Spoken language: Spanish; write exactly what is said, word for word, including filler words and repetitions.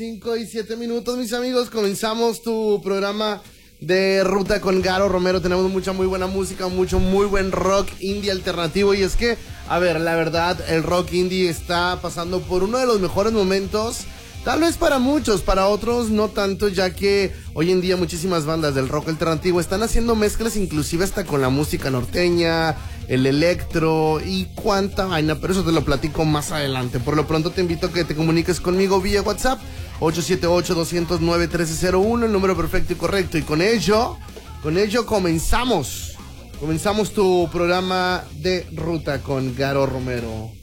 Cinco y siete minutos, mis amigos. Comenzamos tu programa de Ruta con Garo Romero. Tenemos mucha muy buena música, mucho muy buen rock indie alternativo. Y es que, a ver, la verdad, el rock indie está pasando por uno de los mejores momentos. Tal vez para muchos, para otros no tanto, ya que hoy en día muchísimas bandas del rock alternativo están haciendo mezclas inclusive hasta con la música norteña, el electro y cuánta vaina, pero eso te lo platico más adelante. Por lo pronto te invito a que te comuniques conmigo vía WhatsApp, ocho siete ocho, dos cero nueve, uno tres cero uno, el número perfecto y correcto. Y con ello, con ello comenzamos, comenzamos tu programa de Ruta con Garo Romero.